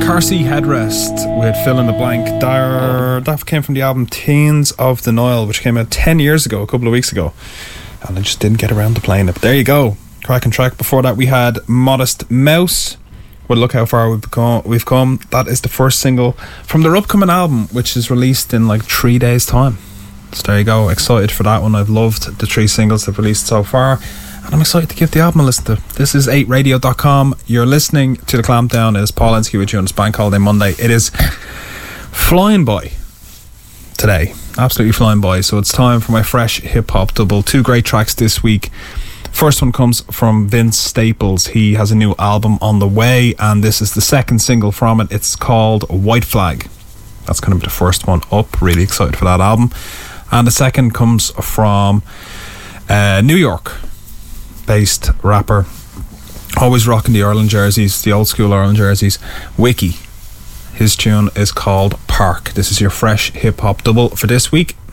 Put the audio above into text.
Car Seat Headrest with Fill in the Blank. That came from the album Teens of the Nile, which came out 10 years ago, a couple of weeks ago, and I just didn't get around to playing it, but there you go. Cracking track. Before that we had Modest Mouse with Look How Far We've Come. That is the first single from their upcoming album, which is released in like 3 days time. So there you go, excited for that one. I've loved the 3 singles they've released so far, and I'm excited to give the album a listen to. This is 8radio.com. You're listening to The Clampdown. It is Paul Ensky with you on this Bank Holiday Monday. It is flying by today, absolutely flying by. So it's time for my fresh hip-hop double. 2 great tracks this week. First one comes from Vince Staples. He has a new album on the way, and this is the second single from it. It's called White Flag. That's going to be the first one up. Really excited for that album. And the second comes from New York based rapper, always rocking the Ireland jerseys, the old school Ireland jerseys, Wiki. His tune is called Park. This is your fresh hip hop double for this week.